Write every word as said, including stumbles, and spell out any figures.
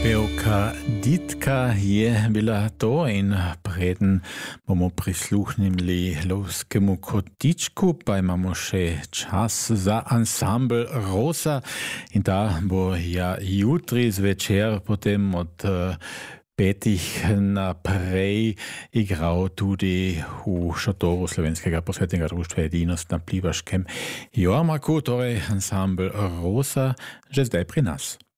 Pevka Ditka je bila to in preden bomo prisluhnili lovskemu kotičku, pa imamo še čas za ansambl Rosa in ta bo ja jutri zvečer potem od petih naprej igral tudi v šotoru Slovenskega posvetnega društva Edinost na Plivaškem jarmarku, torej ansambl Rosa že zdaj pri nas.